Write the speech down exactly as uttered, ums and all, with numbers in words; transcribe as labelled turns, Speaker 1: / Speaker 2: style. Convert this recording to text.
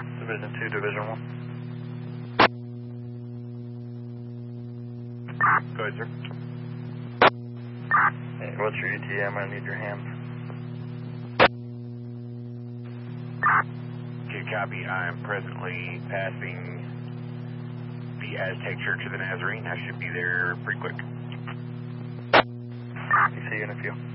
Speaker 1: Division two, Division one.
Speaker 2: Go ahead, sir.
Speaker 1: Hey, what's your E T A? I'm going to need your hands.
Speaker 2: Okay, copy. I am presently passing the Aztec Church of the Nazarene. I should be there pretty quick.
Speaker 1: You see you in a few.